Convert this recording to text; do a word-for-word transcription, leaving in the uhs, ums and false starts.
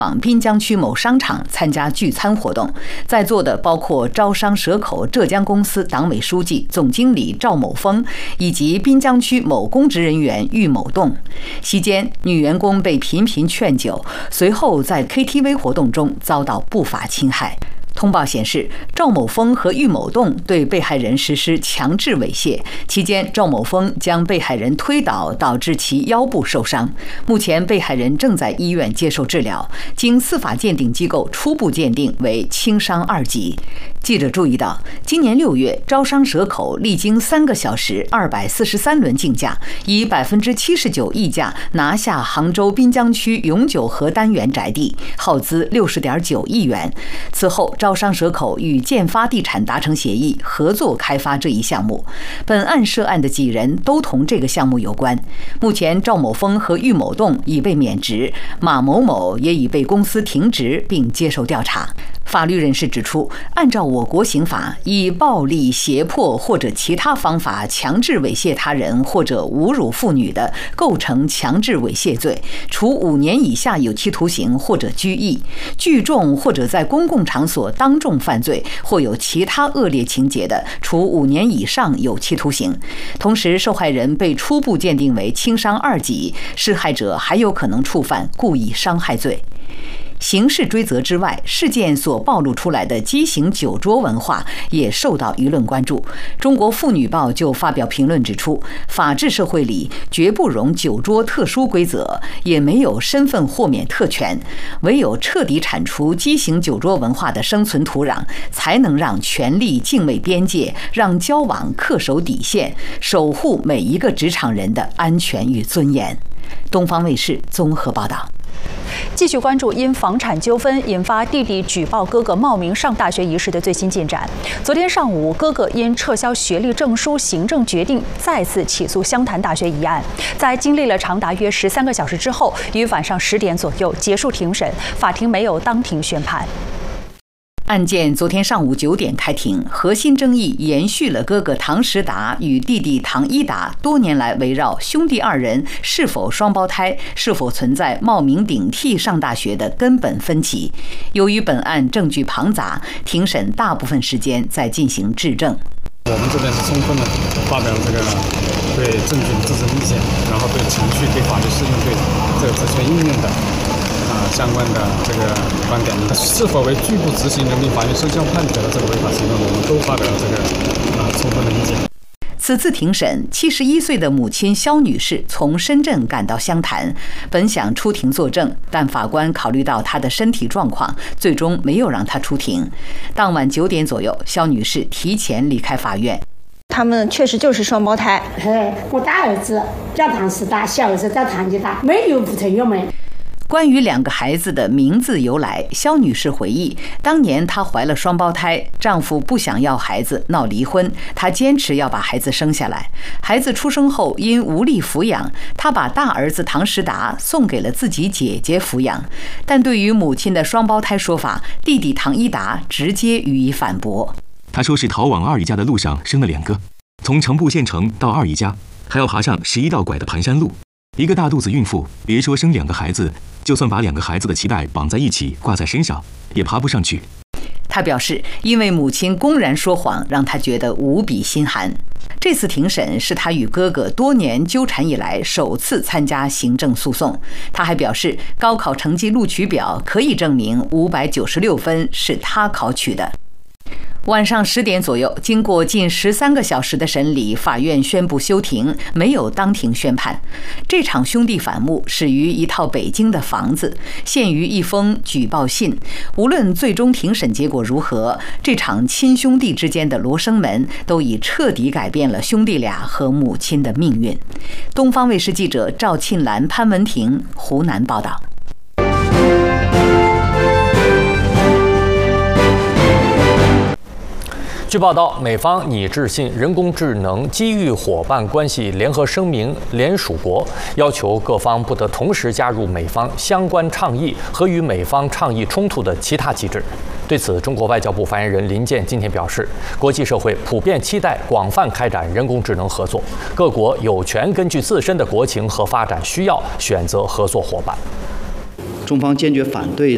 往滨江区某商场参加聚餐活动，在座的包括招商蛇口浙江公司党委书记、总经理赵某峰以及滨江区某公职人员郁某栋。席间，女员工被频频劝酒，随后在 K T V 活动中遭到不法侵害。通报显示，赵某峰和郁某栋对被害人实施强制猥亵，期间赵某峰将被害人推倒，导致其腰部受伤。目前，被害人正在医院接受治疗，经司法鉴定机构初步鉴定为轻伤二级。记者注意到，今年六月，招商蛇口历经三个小时二百四十三轮竞价，以百分之七十九溢价拿下杭州滨江区永久河单元宅地，耗资六十点九亿元。此后，招商蛇口与建发地产达成协议，合作开发这一项目。本案涉案的几人都同这个项目有关。目前，赵某峰和郁某栋已被免职，马某某也已被公司停职并接受调查。法律人士指出，按照我国刑法，以暴力、胁迫或者其他方法强制猥亵他人或者侮辱妇女的，构成强制猥亵罪，处五年以下有期徒刑或者拘役；聚众或者在公共场所当众犯罪或有其他恶劣情节的，处五年以上有期徒刑。同时，受害人被初步鉴定为轻伤二级，施害者还有可能触犯故意伤害罪。刑事追责之外，事件所暴露出来的畸形酒桌文化也受到舆论关注。中国妇女报就发表评论指出，法治社会里绝不容酒桌特殊规则，也没有身份豁免特权，唯有彻底铲除畸形酒桌文化的生存土壤，才能让权力敬畏边界，让交往恪守底线，守护每一个职场人的安全与尊严。东方卫视综合报道。 继续关注因房产纠纷引发弟弟举报哥哥冒名上大学一事的最新进展。昨天上午，哥哥因撤销学历证书行政决定，再次起诉湘潭大学一案。在经历了长达约十三个小时之后，于晚上十点左右结束庭审，法庭没有当庭宣判。 案件昨天上午九点开庭，核心争议延续了哥哥唐时达与弟弟唐一达多年来围绕兄弟二人是否双胞胎、是否存在冒名顶替上大学的根本分歧。由于本案证据庞杂，庭审大部分时间在进行质证。 我们这边是充分的发表了这个对证据的自证意见，然后对程序、对法律适用、对这个职权应用的啊相关的这个观点，是否为拒不执行人民法院生效判决的这个违法行为，我们都发表了这个啊充分的意见。 此次庭审，七十一岁的母亲肖女士从深圳赶到湘潭，本想出庭作证，但法官考虑到她的身体状况，最终没有让她出庭。当晚九点左右，肖女士提前离开法院。 他们确实就是双胞胎。 嘿，我大儿子叫唐时达，小儿子叫唐一达，没有不成友们。 关于两个孩子的名字由来，肖女士回忆，当年她怀了双胞胎，丈夫不想要孩子，闹离婚，她坚持要把孩子生下来。孩子出生后，因无力抚养，她把大儿子唐时达送给了自己姐姐抚养。但对于母亲的双胞胎说法，弟弟唐一达直接予以反驳。 他说是逃往二姨家的路上生了两个，从城步县城到二姨家，还要爬上十一道拐的盘山路。一个大肚子孕妇，别说生两个孩子，就算把两个孩子的脐带绑在一起挂在身上，也爬不上去。 他表示，因为母亲公然说谎，让他觉得无比心寒。这次庭审是他与哥哥多年纠缠以来首次参加行政诉讼。他还表示，高考成绩录取表可以证明五百九十六分是他考取的。晚上十点左右，经过近十三个小时的审理，法院宣布休庭，没有当庭宣判。这场兄弟反目始于一套北京的房子，现于一封举报信。无论最终庭审结果如何，这场亲兄弟之间的罗生门都已彻底改变了兄弟俩和母亲的命运。东方卫视记者赵沁兰、潘文婷，湖南报道。 据报道，美方拟制定人工智能机遇伙伴关系联合声明联署国，要求各方不得同时加入美方相关倡议和与美方倡议冲突的其他机制。对此，中国外交部发言人林健今天表示，国际社会普遍期待广泛开展人工智能合作，各国有权根据自身的国情和发展需要选择合作伙伴。 中方坚决反对